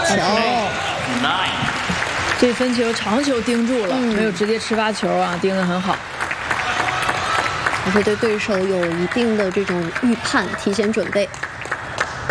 球。 这分球长球盯住了，没有直接吃发球啊，盯得很好。 而且对对手有一定的这种预判，提前准备。